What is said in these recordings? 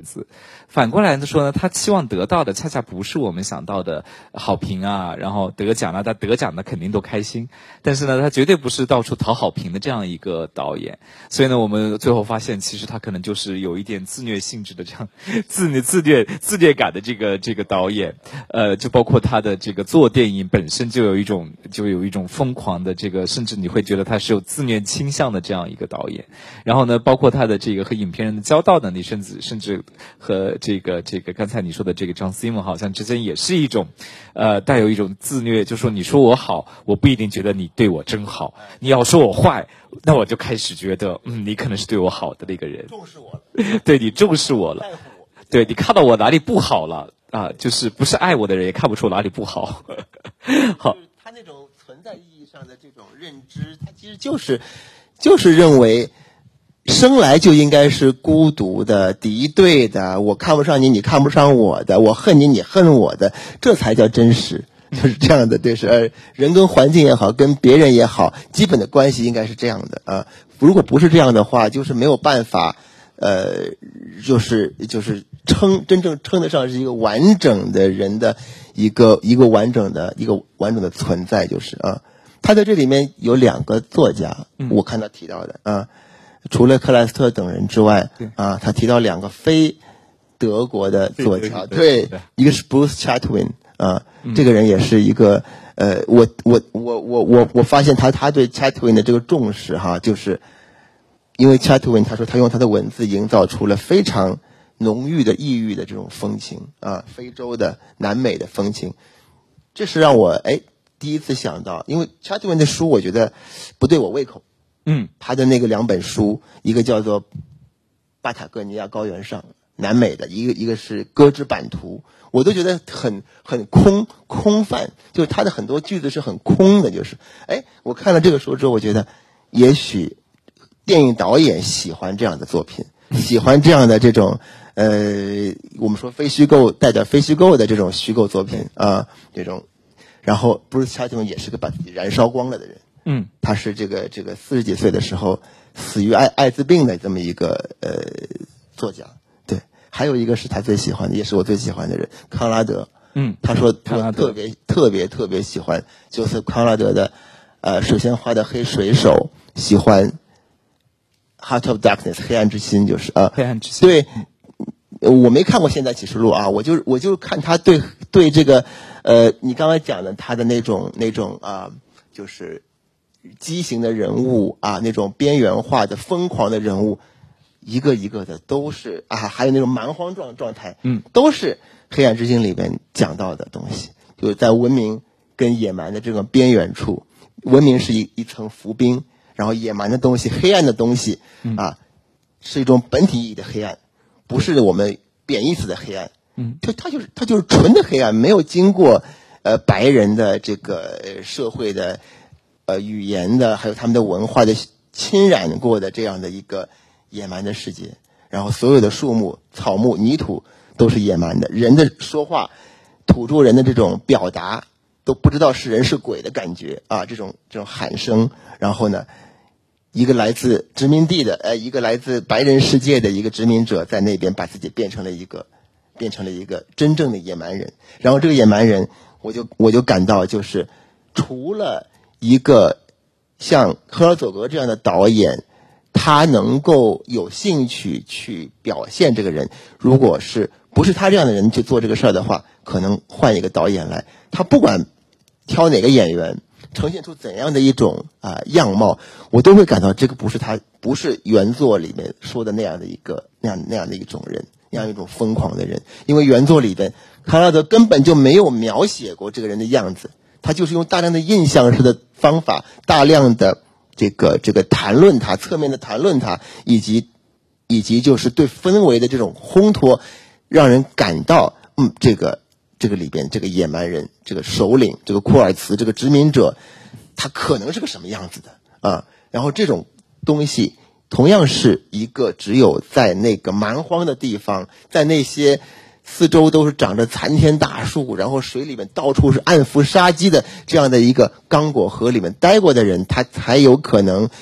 子。反过来说呢，他期望得到的恰恰不是我们想到的好评啊，然后得奖了，他得奖的肯定都开心，但是呢，他绝对不是到处讨好评的这样一个导演。所以呢，我们最后发现，其实他可能就是有一点自虐性质的这样自虐感的这个导演。就包括他的这个做电影本身就有一种疯狂的这个，甚至你会觉得他是有自虐倾向的这样一个导演。然后呢，包括他的这个和影片人的交道能力，甚至和这个刚才你说的这个 John Simon 好像之间也是一种带有一种自虐，就说你说我好，我不一定觉得你对我真好，你要说我坏，那我就开始觉得你可能是对我好的那个人， 重视我了对，你重视我了， 在乎我， 对，你看到我哪里不好了啊，就是不是爱我的人也看不出哪里不好。好， 就是他那种存在意义上的这种认知，他其实就是认为生来就应该是孤独的、敌对的，我看不上你，你看不上我的，我恨你，你恨我的，这才叫真实，就是这样的。对，是人跟环境也好，跟别人也好，基本的关系应该是这样的啊。如果不是这样的话，就是没有办法，就是真正称得上是一个完整的人的一个完整的存在，就是啊。他在这里面有2个作家，我看他提到的啊。除了克莱斯特等人之外，啊，他提到2个非德国的作家，对，一个是 Bruce Chatwin 啊，这个人也是一个我发现他对 Chatwin 的这个重视哈，就是因为 Chatwin 他说他用他的文字营造出了非常浓郁的异域的这种风情啊，非洲的南美的风情，这是让我第一次想到，因为 Chatwin 的书我觉得不对我胃口。他的那个2本书，一个叫做《巴塔哥尼亚高原上》南美的，一个是《歌之版图》，我都觉得很空泛，就是他的很多句子是很空的，就是我看了这个书之后，我觉得也许电影导演喜欢这样的作品，喜欢这样的这种我们说非虚构带点非虚构的这种虚构作品啊，这种。然后 Bruce Chatwin 也是个把自己燃烧光了的人。他是这个40几岁的时候死于艾滋病的这么一个作家。对，还有一个是他最喜欢的，也是我最喜欢的人，康拉德。他说我特别喜欢就是康拉德的水仙花的黑水手，喜欢 Heart of Darkness 黑暗之心，就是黑暗之心。 对，我没看过《现代启示录》啊，我就看他对这个你刚才讲的他的那种就是畸形的人物啊，那种边缘化的疯狂的人物，一个一个的都是还有那种蛮荒状态，都是黑暗之心里边讲到的东西，就是在文明跟野蛮的这个边缘处，文明是一层浮冰，然后野蛮的东西、黑暗的东西是一种本体意义的黑暗，不是我们贬义词的黑暗，它就是纯的黑暗，没有经过白人的这个社会的语言的，还有他们的文化的侵染过的这样的一个野蛮的世界，然后所有的树木、草木、泥土都是野蛮的，人的说话、土著人的这种表达都不知道是人是鬼的感觉啊，这种喊声，然后呢，一个来自殖民地的一个来自白人世界的一个殖民者在那边把自己变成了一个真正的野蛮人，然后这个野蛮人我就感到就是除了一个像赫尔佐格这样的导演，他能够有兴趣去表现这个人，如果是不是他这样的人去做这个事儿的话，可能换一个导演来，他不管挑哪个演员，呈现出怎样的一种样貌，我都会感到这个不是原作里面说的那样的一种人，那样一种疯狂的人，因为原作里边康拉德根本就没有描写过这个人的样子，他就是用大量的印象式的方法，大量的这个谈论他，侧面的谈论他，以及就是对氛围的这种烘托，让人感到这个里边这个野蛮人，这个首领，这个库尔茨，这个殖民者，他可能是个什么样子的啊？然后这种东西同样是一个只有在那个蛮荒的地方，在那些四周都是长着参天大树，然后水里面到处是暗伏杀机的这样的一个刚果河里面待过的人，他才有可能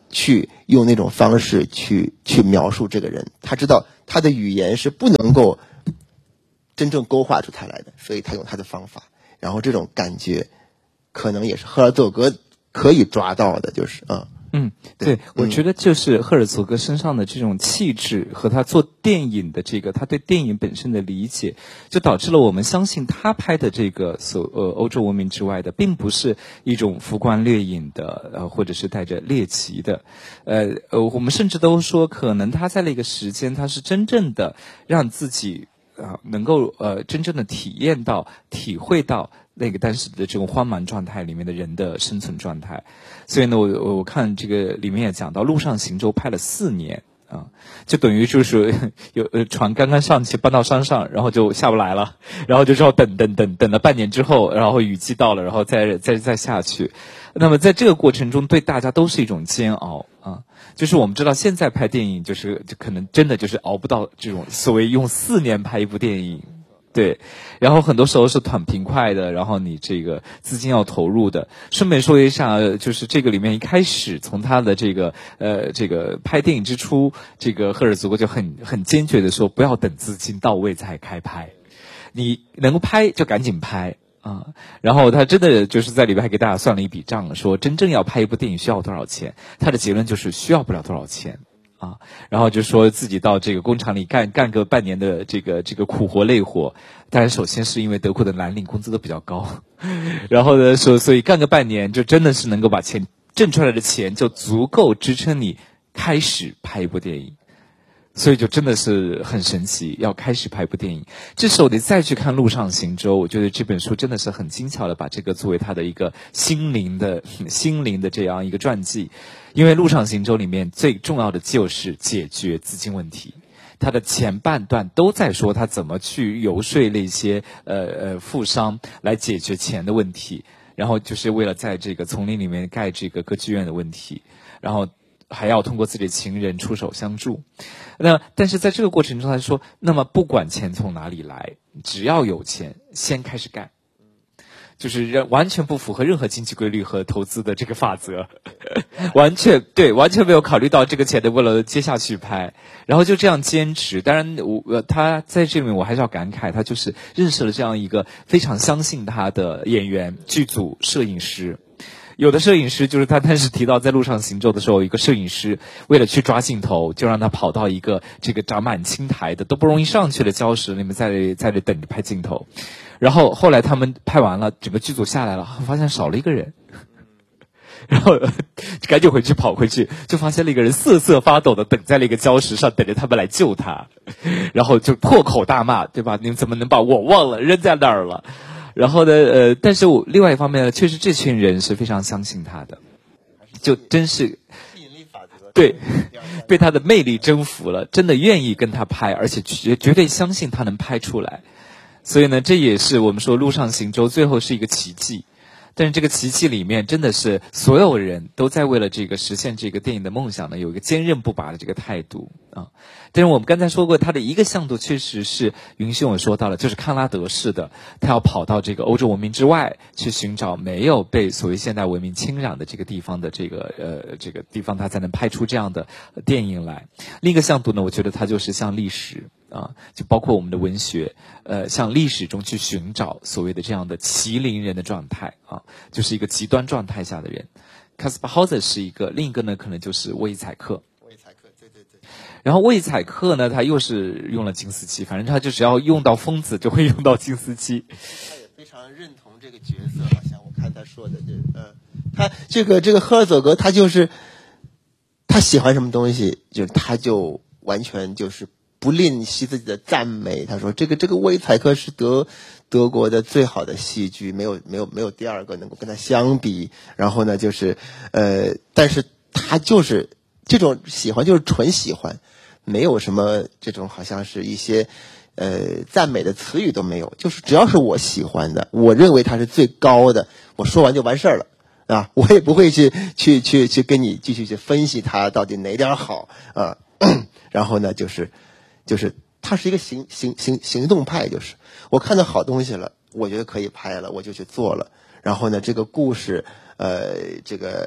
去用那种方式去描述这个人，他知道他的语言是不能够真正勾画出他来的，所以他用他的方法，然后这种感觉可能也是赫尔佐格可以抓到的，就是对，我觉得就是赫尔佐格身上的这种气质和他做电影的这个他对电影本身的理解，就导致了我们相信他拍的这个欧洲文明之外的，并不是一种浮光掠影的或者是带着猎奇的，我们甚至都说可能他在那个时间他是真正的让自己能够真正的体会到那个当时的这种荒蛮状态里面的人的生存状态。所以呢，我看这个里面也讲到，陆上行舟拍了4年就等于就是有船刚刚上去搬到山上，然后就下不来了，然后就只好等了半年之后，然后雨季到了，然后再下去。那么在这个过程中，对大家都是一种煎熬就是我们知道现在拍电影就可能真的就是熬不到这种所谓用4年拍一部电影。对，然后很多时候是短平快的，然后你这个资金要投入的。顺便说一下，就是这个里面一开始从他的这个拍电影之初，这个赫尔佐格就很坚决的说，不要等资金到位才开拍，你能够拍就赶紧拍然后他真的就是在里边还给大家算了一笔账，说真正要拍一部电影需要多少钱，他的结论就是需要不了多少钱。然后就说自己到这个工厂里干个半年的这个苦活累活，当然首先是因为德国的蓝领工资都比较高，然后呢所以干个半年就真的是能够把钱挣出来的钱就足够支撑你开始拍一部电影。所以就真的是很神奇，要开始拍一部电影。这时候你再去看《陆上行舟》，我觉得这本书真的是很精巧的把这个作为他的一个心灵的这样一个传记。因为《陆上行舟》里面最重要的就是解决资金问题。他的前半段都在说他怎么去游说那些富商来解决钱的问题，然后就是为了在这个丛林里面盖这个歌剧院的问题，然后还要通过自己的情人出手相助。但是在这个过程中他说，那么不管钱从哪里来，只要有钱先开始干，就是完全不符合任何经济规律和投资的这个法则完全没有考虑到这个钱能不能接下去拍，然后就这样坚持。当然他在这里面我还是要感慨，他就是认识了这样一个非常相信他的演员、剧组、摄影师。有的摄影师就是他当时提到在路上行舟的时候，一个摄影师为了去抓镜头，就让他跑到一个这个长满青苔的都不容易上去的礁石里面，在这等着拍镜头。然后后来他们拍完了，整个剧组下来了，发现少了一个人，然后赶紧跑回去，就发现那个人瑟瑟发抖的等在那个礁石上，等着他们来救他，然后就破口大骂，对吧？你们怎么能把我忘了扔在那儿了？然后呢，但是另外一方面呢，确实这群人是非常相信他的，就真是吸引力法则， 对，被他的魅力征服了，真的愿意跟他拍，而且绝对相信他能拍出来。所以呢，这也是我们说陆上行舟最后是一个奇迹。但是这个奇迹里面真的是所有人都在为了这个实现这个电影的梦想呢，有一个坚韧不拔的这个态度但是我们刚才说过，他的一个向度确实是云兄我说到了，就是康拉德式的，他要跑到这个欧洲文明之外去寻找没有被所谓现代文明侵染的这个地方的这个地方，他才能拍出这样的电影来。另一个向度呢，我觉得它就是向历史就包括我们的文学，向历史中去寻找所谓的这样的麒麟人的状态就是一个极端状态下的人。卡斯巴豪泽是一个，另一个呢可能就是沃伊采克。 对。 然后沃伊采克呢，他又是用了金丝鸡，反正他就只要用到疯子，就会用到金丝鸡。 他也非常认同这个角色，好像我看他说的他这个赫尔佐格，他就是他喜欢什么东西，他就完全就是不吝惜自己的赞美。他说这个沃伊采克是德国的最好的戏剧，没有第二个能够跟他相比。然后呢，就是但是他就是这种喜欢就是纯喜欢，没有什么这种好像是一些赞美的词语都没有，就是只要是我喜欢的，我认为它是最高的，我说完就完事儿了我也不会去跟你继续去分析它到底哪点好然后呢，就是他是一个行动派，就是我看到好东西了，我觉得可以拍了，我就去做了。然后呢，这个故事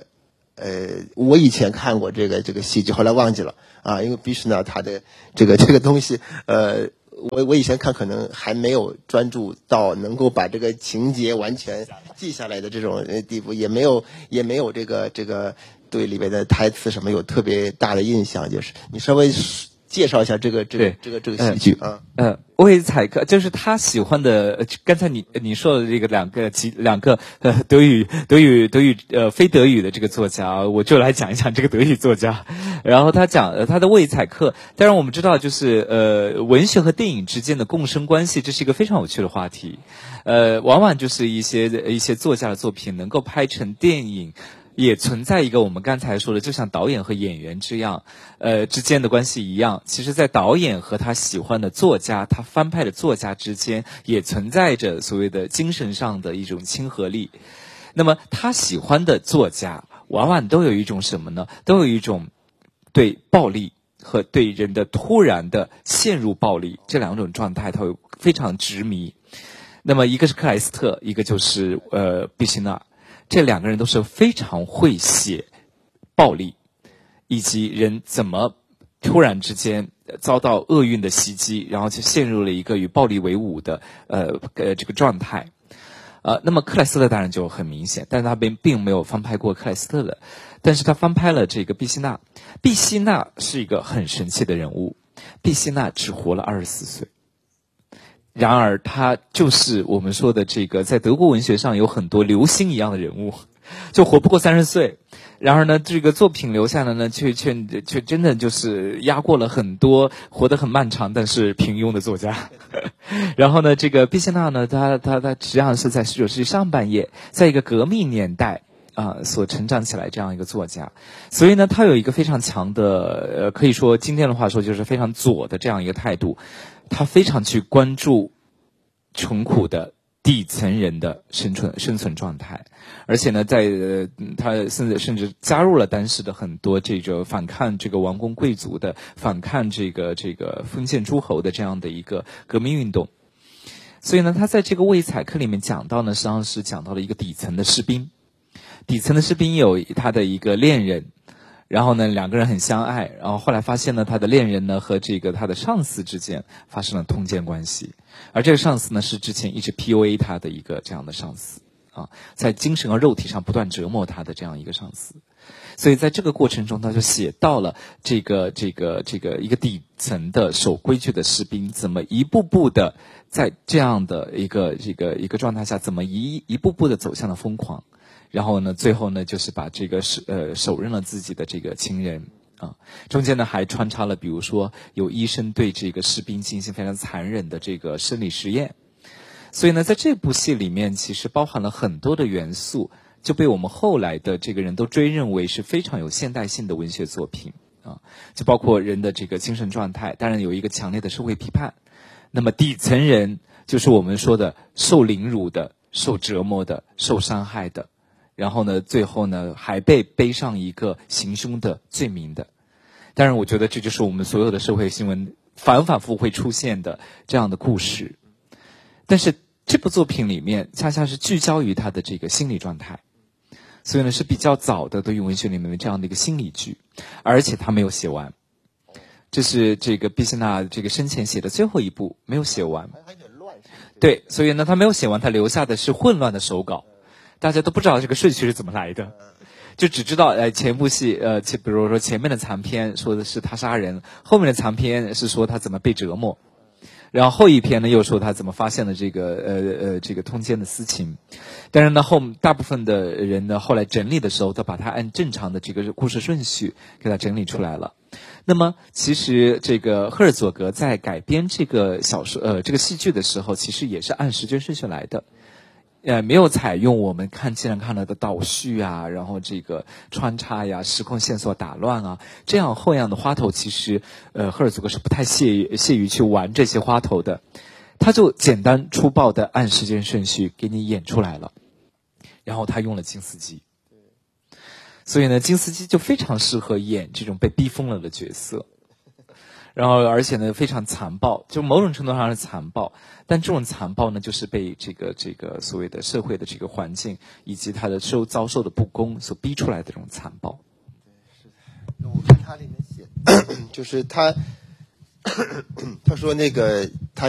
我以前看过这个戏剧，后来忘记了啊，因为毕士纳他的这个东西，我以前看可能还没有专注到能够把这个情节完全记下来的这种地步，也没有这个对里边的台词什么有特别大的印象。就是你稍微介绍一下这个戏剧啊。 魏采克就是他喜欢的，刚才你说的这个两个德语非德语的这个作家，我就来讲一讲这个德语作家。然后他讲他的魏采克，当然我们知道就是文学和电影之间的共生关系，这是一个非常有趣的话题。往往就是一些作家的作品能够拍成电影，也存在一个我们刚才说的，就像导演和演员之间的关系一样，其实在导演和他喜欢的作家，他翻拍的作家之间，也存在着所谓的精神上的一种亲和力。那么他喜欢的作家，往往都有一种什么呢？都有一种对暴力和对人的突然的陷入暴力这两种状态，他会非常执迷。那么一个是克莱斯特，一个就是毕希纳。这两个人都是非常会写暴力，以及人怎么突然之间遭到厄运的袭击，然后就陷入了一个与暴力为伍的这个状态。那么克莱斯特当然就很明显，但是他并没有翻拍过克莱斯特的，但是他翻拍了这个毕希纳。毕希纳是一个很神奇的人物，毕希纳只活了24岁。然而他就是我们说的这个在德国文学上有很多流星一样的人物，就活不过30岁。然而呢，这个作品留下来呢，却真的就是压过了很多活得很漫长但是平庸的作家。然后呢，这个毕希纳呢，他实际上是在19世纪上半叶，在一个革命年代所成长起来这样一个作家。所以呢，他有一个非常强的可以说今天的话说就是非常左的这样一个态度。他非常去关注穷苦的底层人的生存状态，而且呢，他甚至加入了当时的很多这个反抗这个王公贵族的、反抗这个封建诸侯的这样的一个革命运动。所以呢，他在这个魏采克里面讲到呢，实际上是讲到了一个底层的士兵，底层的士兵有他的一个恋人。然后呢，两个人很相爱，然后后来发现呢，他的恋人呢和这个他的上司之间发生了通奸关系，而这个上司呢是之前一直 PUA 他的一个这样的上司在精神和肉体上不断折磨他的这样一个上司。所以在这个过程中，他就写到了这个一个底层的守规矩的士兵怎么一步步的在这样的一个状态下，怎么一步步的走向了疯狂。然后呢，最后呢，就是把这个手刃了自己的这个情人中间呢还穿插了，比如说有医生对这个士兵进行非常残忍的这个生理实验。所以呢，在这部戏里面，其实包含了很多的元素，就被我们后来的这个人都追认为是非常有现代性的文学作品就包括人的这个精神状态，当然有一个强烈的社会批判。那么底层人就是我们说的受凌辱的、受折磨的、受伤害的。然后呢，最后呢，还被背上一个行凶的罪名的。当然，我觉得这就是我们所有的社会新闻反复会出现的这样的故事。但是这部作品里面，恰恰是聚焦于他的这个心理状态，所以呢，是比较早的对于文学里面的这样的一个心理剧，而且他没有写完。这是这个毕希纳这个生前写的最后一部，没有写完。 还有点乱。 对，所以呢，他没有写完，他留下的是混乱的手稿。大家都不知道这个顺序是怎么来的，就只知道前部戏比如说前面的残篇说的是他杀人，后面的残篇是说他怎么被折磨，然后后一篇呢又说他怎么发现了这个通奸的私情。但是呢，大部分的人呢后来整理的时候都把它按正常的这个故事顺序给它整理出来了。那么其实这个赫尔佐格在改编这个小说这个戏剧的时候，其实也是按时间顺序来的。没有采用我们经常看到的倒叙啊，然后这个穿插呀、时空线索打乱啊，这样后样的花头，其实赫尔佐格是不太屑于去玩这些花头的，他就简单粗暴的按时间顺序给你演出来了。然后他用了金斯基，所以呢，金斯基就非常适合演这种被逼疯了的角色。 然后而且呢非常残暴，就某种程度上是残暴，但这种残暴呢就是被这个所谓的社会的这个环境以及他的遭受的不公所逼出来的这种残暴。 我看他里面写，就是他说那个他